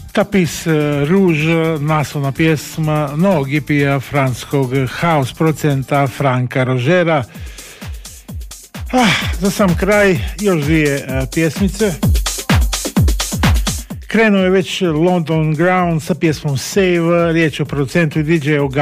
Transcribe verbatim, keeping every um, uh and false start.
Tapis Rouge, naslovna pjesma novog E P-a francuskog house producenta Franka Rogera. Ah, za sam kraj još dvije uh, pjesmice. Krenuo je već London Ground sa pjesmom Save, riječ o producentu i D J-u